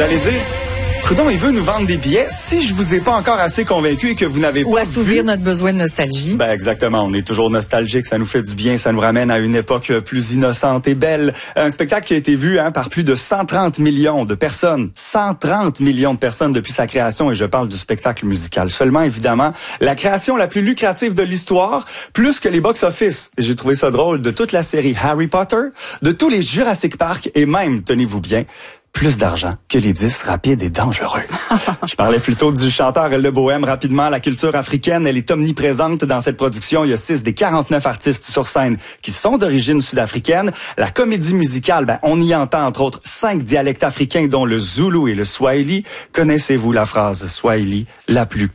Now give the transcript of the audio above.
Vous allez dire, Coudon, il veut nous vendre des billets. Si je vous ai pas encore assez convaincu et que vous n'avez pas Ou assouvir notre besoin de nostalgie. Ben exactement, on est toujours nostalgique, ça nous fait du bien, ça nous ramène à une époque plus innocente et belle. Un spectacle qui a été vu par plus de 130 millions de personnes. 130 millions de personnes depuis sa création, et je parle du spectacle musical. Seulement, évidemment, la création la plus lucrative de l'histoire, plus que les box-office. J'ai trouvé ça drôle, de toute la série Harry Potter, de tous les Jurassic Park, et même, tenez-vous bien, plus d'argent que les 10 rapides et dangereux. Je parlais plutôt du chanteur Le Bohème. Rapidement, la culture africaine, elle est omniprésente dans cette production. Il y a 6 des 49 artistes sur scène qui sont d'origine sud-africaine. La comédie musicale, on y entend entre autres 5 dialectes africains dont le Zoulou et le Swahili. Connaissez-vous la phrase Swahili, la plus